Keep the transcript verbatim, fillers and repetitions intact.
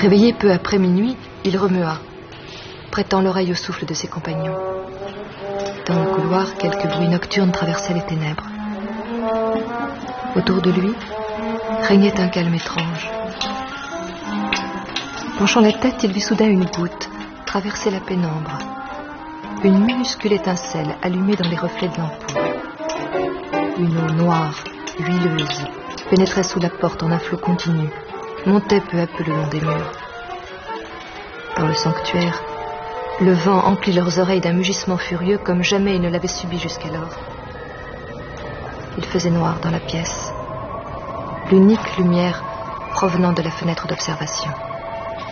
Réveillé peu après minuit, il remua, prêtant l'oreille au souffle de ses compagnons. Dans le couloir, quelques bruits nocturnes traversaient les ténèbres. Autour de lui, régnait un calme étrange. Penchant la tête, il vit soudain une goutte traverser la pénombre. Une minuscule étincelle allumée dans les reflets de l'ampoule. Une eau noire, huileuse, pénétrait sous la porte en un flot continu, montait peu à peu le long des murs. Dans le sanctuaire, le vent emplit leurs oreilles d'un mugissement furieux comme jamais ils ne l'avaient subi jusqu'alors. Il faisait noir dans la pièce, l'unique lumière provenant de la fenêtre d'observation.